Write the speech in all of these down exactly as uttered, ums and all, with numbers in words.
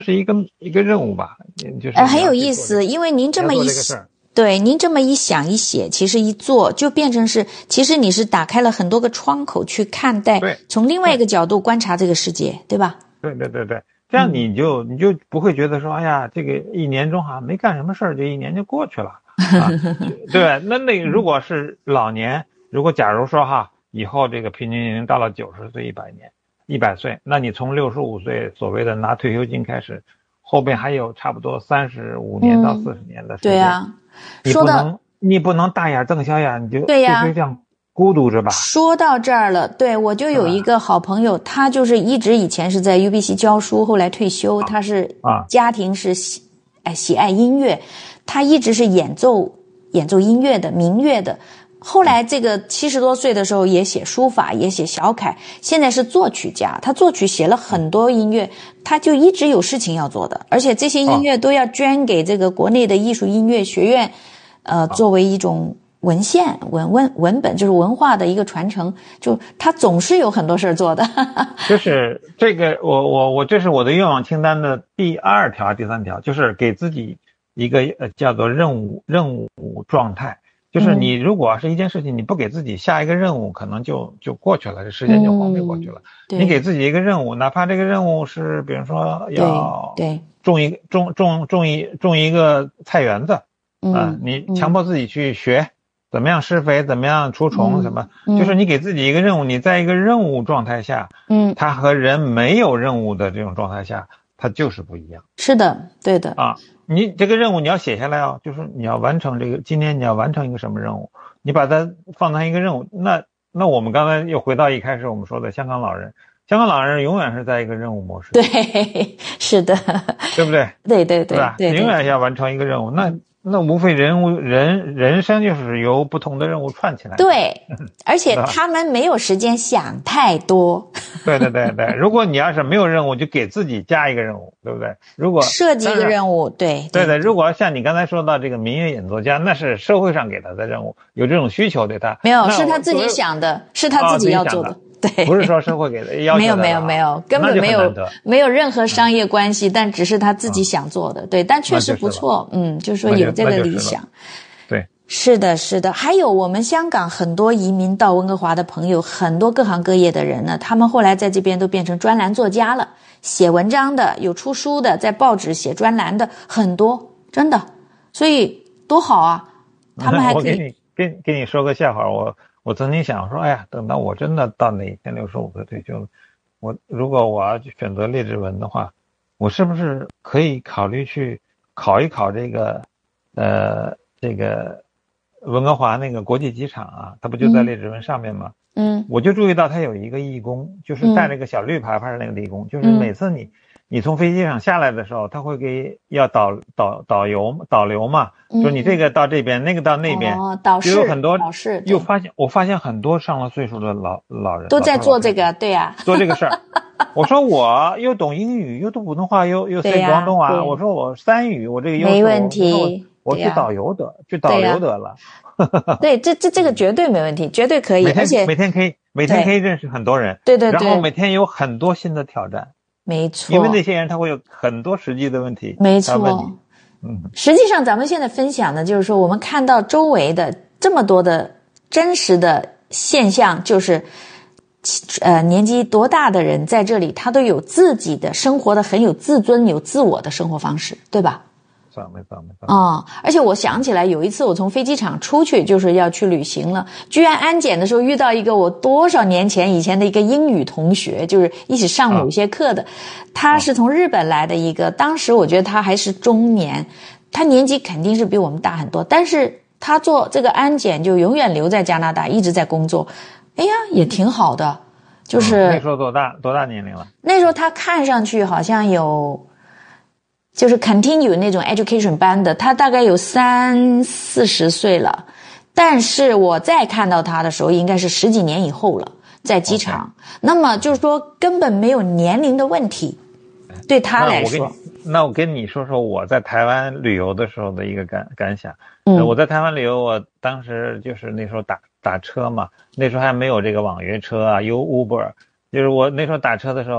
是一个一个任务吧，就是呃，很有意思，因为您这么一对您这么一想一写，其实一做就变成是，其实你是打开了很多个窗口去看待，从另外一个角度观察这个世界，对吧？ 对对对对，这样你就、嗯、你就不会觉得说，哎呀，这个一年中好像没干什么事儿，这一年就过去了，啊、对，那那如果是老年，如果假如说哈，以后这个平均年龄到了九十岁、一百年、一百岁，那你从六十五岁所谓的拿退休金开始，后边还有差不多三十五年到四十年的时间。 嗯、对啊， 你不能你不能大眼瞪小眼，你就对呀、啊， 就这样孤独着吧。 说到这儿了，对，我就有一个好朋友，他就是一直以前是在 U B C 教书，后来退休， 啊、 他是家庭是喜哎喜爱音乐，他一直是演奏演奏音乐的民乐的。后来这个七十多岁的时候也写书法，也写小楷，现在是作曲家，他作曲写了很多音乐，他就一直有事情要做的，而且这些音乐都要捐给这个国内的艺术音乐学院，呃，作为一种文献文文文本，就是文化的一个传承，就他总是有很多事做的。 就是这个，我我我这是我的愿望清单的第二条、第三条，就是给自己一个呃叫做任务任务状态。就是你如果是一件事情，你不给自己下一个任务，可能就就过去了，这时间就荒废过去了。 嗯、 你给自己一个任务，哪怕这个任务是，比如说要种一种种种一种一个菜园子， 嗯、 呃，你强迫自己去学怎么样施肥，怎么样除虫，什么， 嗯、 就是你给自己一个任务，你在一个任务状态下， 嗯， 它和人没有任务的这种状态下，它就是不一样。 是的，对的啊。你这个任务你要写下来哦，就是你要完成这个，今天你要完成一个什么任务，你把它放成一个任务。那那我们刚才又回到一开始我们说的香港老人，香港老人永远是在一个任务模式。 对，是的， 对不对？ 对对对， 对吧？ 对对对， 永远要完成一个任务。那那无非人物人人生就是由不同的任务串起来。 对，而且他们没有时间想太多。 对对对对，如果你要是没有任务，就给自己加一个任务，对不对？如果设计一个任务，对对对，如果像你刚才说到这个民乐演奏家，那是社会上给他的任务，有这种需求对他。 没有，是他自己想的，是他自己要做的。对， 不是说社会给的要求的。 没有没有没有，根本没有没有任何商业关系，但只是他自己想做的。对，但确实不错，嗯，就是说有这个理想。 对， 是的，是的。还有我们香港很多移民到温哥华的朋友，很多各行各业的人呢，他们后来在这边都变成专栏作家了，写文章的，有出书的，在报纸写专栏的很多，真的。所以多好啊，他们还可以。 我给你给给你说个笑话，我。我曾经想说，哎呀，等到我真的到哪一天六十五岁退休了，我如果我要去选择列治文的话，我是不是可以考虑去考一考这个，呃，这个温哥华那个国际机场啊，它不就在列治文上面吗？ 嗯， 我就注意到它有一个义工，就是带了一个小绿牌牌的那个义工，嗯、就是每次你。你从飞机上下来的时候，他会给要导导导游导流嘛，嗯、说你这个到这边，那个到那边， 哦，导师有很多导师， 又发现我发现很多上了岁数的老老人都在做这个，对呀、 啊，做这个事儿。我说我又懂英语，又懂普通话，又又会广东话，我说我三语，我这个优秀， 没问题， 我去导游得，去导游得了。 对，这这这个绝对没问题，绝对可以，而且每天可以每天可以认识很多人， 对对对， 然后每天有很多新的挑战。 没错， 因为那些人他会有很多实际的问题， 没错。 嗯， 实际上咱们现在分享的就是说，我们看到周围的这么多的真实的现象，就是呃年纪多大的人在这里，他都有自己的生活的很有自尊、有自我的生活方式，对吧？ 没错没错。 嗯，而且我想起来有一次我从飞机场出去，就是要去旅行了，居然安检的时候遇到一个我多少年前以前的一个英语同学，就是一起上某些课的，啊、他是从日本来的一个，当时我觉得他还是中年，他年纪肯定是比我们大很多，但是他做这个安检就永远留在加拿大，一直在工作，哎呀，也挺好的，就是、 嗯、那时候多大多大年龄了？ 那时候他看上去好像有。就是 continue 那种 education 班的，他大概有三四十岁了，但是我再看到他的时候应该是十几年以后了，在机场。Okay. 那么就是说根本没有年龄的问题，对他来说。 那我跟你说说我在台湾旅游的时候的一个感感想。 嗯， 我在台湾旅游，我当时就是那时候打打车嘛，那时候还没有这个网约车啊，有 Uber，就是我那时候打车的时候。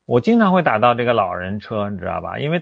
我经常会打到这个老人车，你知道吧？因为